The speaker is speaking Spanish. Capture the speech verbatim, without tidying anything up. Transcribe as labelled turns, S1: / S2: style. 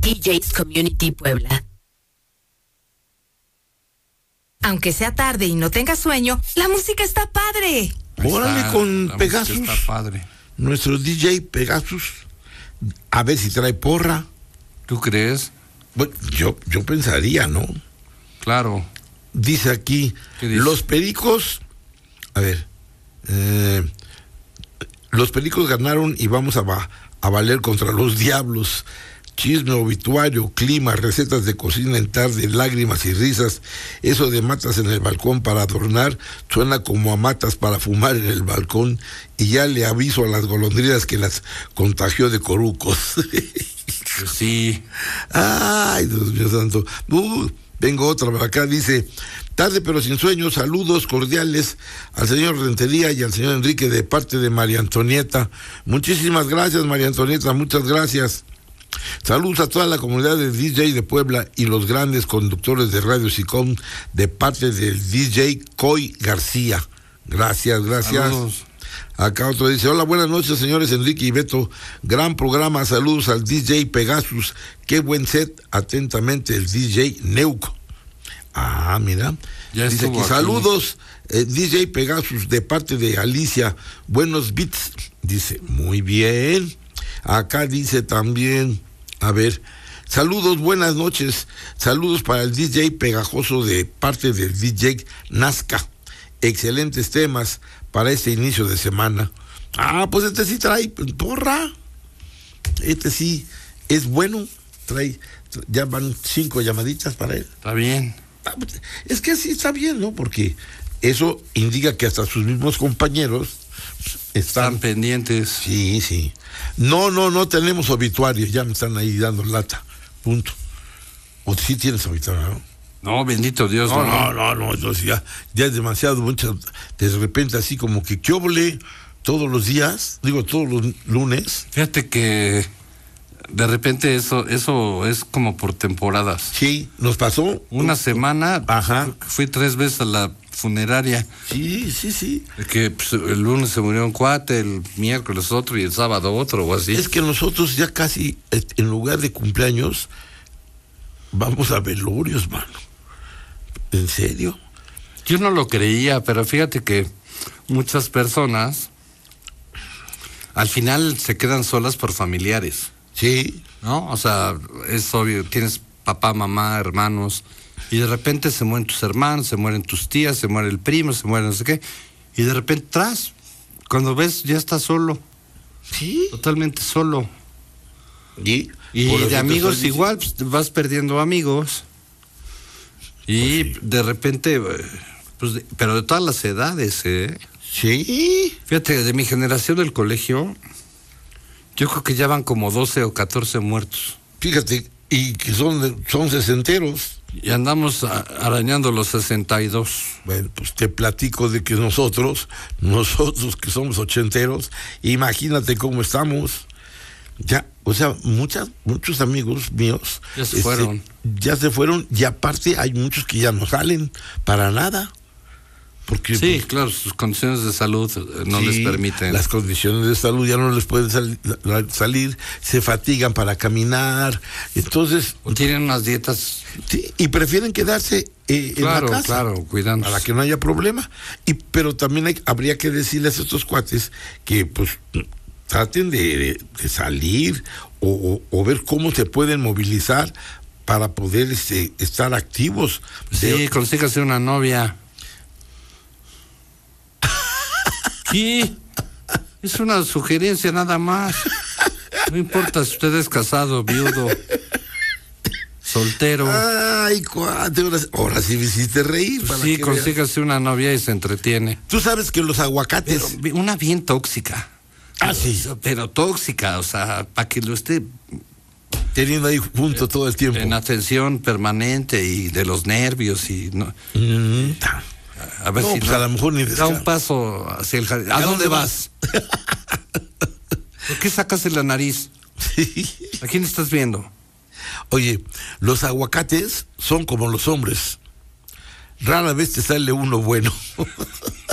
S1: D Js Community Puebla.
S2: Aunque sea tarde y no tengas sueño, la música está padre.
S3: Órale con
S4: la
S3: Pegasus.
S4: música está padre.
S3: Nuestro D J Pegasus. A ver si trae porra.
S4: ¿Tú crees?
S3: Bueno, yo, yo pensaría, ¿no?
S4: Claro.
S3: Dice aquí,
S4: ¿Qué dice?
S3: los pericos, a ver, eh, los pericos ganaron y vamos a, va, a valer contra los diablos. Chisme, obituario, clima, recetas de cocina en tarde, lágrimas y risas. Eso de matas en el balcón para adornar suena como a matas para fumar en el balcón, y ya le aviso a las golondrinas que las contagió de corucos.
S4: Pues sí.
S3: Ay, Dios mío santo. Uh, vengo otra por acá, dice, tarde pero sin sueño, saludos cordiales al señor Rentería y al señor Enrique de parte de María Antonieta. Muchísimas gracias, María Antonieta, muchas gracias. Saludos a toda la comunidad de D J de Puebla y los grandes conductores de Radio SICOM de parte del D J Coy García. Gracias, gracias.
S4: Saludos.
S3: Acá otro dice, hola, buenas noches, señores Enrique y Beto. Gran programa, saludos al D J Pegasus. Qué buen set, atentamente el D J Neuco. Ah, mira.
S4: Ya
S3: dice
S4: estuvo
S3: aquí,
S4: aquí.
S3: saludos, eh, D J Pegasus, de parte de Alicia. Buenos beats. Dice, muy bien. Acá dice también, a ver, saludos, buenas noches, saludos para el D J Pegajoso de parte del D J Nazca. Excelentes temas para este inicio de semana. Ah, pues este sí trae porra. Este sí es bueno. Trae, ya van cinco llamaditas para él.
S4: Está bien.
S3: Ah, pues, es que sí está bien, ¿no? Porque eso indica que hasta sus mismos compañeros están,
S4: Están pendientes.
S3: Sí, sí. No, no, no tenemos obituario, ya me están ahí dando lata. Punto. O sí tienes obituario, ¿no?
S4: No, bendito Dios.
S3: No, no, no, no, entonces ya, ya es demasiado, mucho, de repente así como que qué óvole todos los días, digo todos los lunes.
S4: Fíjate que de repente eso, eso es como por temporadas.
S3: Sí, nos pasó.
S4: Una semana,
S3: Ajá.
S4: fui tres veces a la funeraria.
S3: Sí, sí, sí.
S4: Que pues, el lunes se murió un cuate, el miércoles otro y el sábado otro o así.
S3: Es que nosotros ya casi, en lugar de cumpleaños, vamos a velorios, mano. ¿En serio?
S4: Yo no lo creía, pero fíjate que muchas personas al final se quedan solas por familiares,
S3: Sí.
S4: ¿no? O sea, es obvio, tienes papá, mamá, hermanos, y de repente se mueren tus hermanos, se mueren tus tías, se muere el primo, se muere no sé qué, y de repente tras, cuando ves ya estás solo,
S3: Sí.
S4: totalmente solo.
S3: Y,
S4: Y
S3: por eso
S4: de
S3: te
S4: amigos
S3: estoy
S4: igual, pues, vas perdiendo amigos. Y
S3: Pues sí.
S4: de repente, eh, pues, de- pero de todas las edades, ¿eh?
S3: Sí.
S4: Fíjate, de mi generación del colegio, yo creo que ya van como doce o catorce muertos.
S3: Fíjate, y que son, de- son sesenteros.
S4: Y andamos a- arañando los sesenta y dos.
S3: Bueno, pues te platico de que nosotros, nosotros que somos ochenteros, imagínate cómo estamos. Ya, o sea, muchas, muchos amigos míos
S4: Ya se fueron.
S3: ya se fueron, y aparte hay muchos que ya no salen para nada. Porque
S4: Sí,
S3: pues,
S4: claro, sus condiciones de salud eh, no
S3: sí,
S4: les permiten.
S3: las condiciones de salud ya no les pueden sal- la- salir, se fatigan para caminar, entonces,
S4: O tienen unas dietas,
S3: sí, y prefieren quedarse eh,
S4: claro,
S3: en la casa.
S4: claro, cuidando.
S3: Para que no haya problema. Y pero también hay- habría que decirles a estos cuates que pues traten de, de- de salir o, o- o ver cómo se pueden movilizar para poder este, estar activos.
S4: Sí,
S3: De-
S4: consígase una novia. Sí, es una sugerencia nada más. No importa si usted es casado, viudo, soltero.
S3: Ay, cuate, ahora, ahora sí me hiciste reír. para
S4: Sí,
S3: que veas.
S4: consígase una novia y se entretiene.
S3: Tú sabes que los aguacates...
S4: Pero una bien tóxica.
S3: Ah, sí.
S4: Pero tóxica, o sea, para que lo esté
S3: Teniendo ahí junto todo el tiempo.
S4: en atención permanente y de los nervios y no.
S3: Mm,
S4: A ver
S3: no,
S4: si
S3: pues
S4: no-
S3: a lo mejor ni
S4: da
S3: desca-
S4: un paso hacia el jardín. ¿A dónde vas? ¿Por qué sacas la nariz?
S3: Sí.
S4: ¿A quién estás viendo?
S3: Oye, los aguacates son como los hombres. Rara vez te sale uno bueno.